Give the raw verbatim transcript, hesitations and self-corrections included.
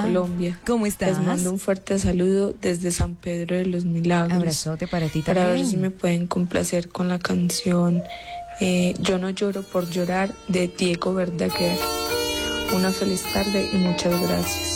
Colombia. ¿Cómo estás? Les mando un fuerte saludo desde San Pedro de los Milagros. Abrazote para ti Para también. ver si me pueden complacer con la canción eh, Yo no lloro por llorar de Diego Verdaguer. Una feliz tarde y muchas gracias.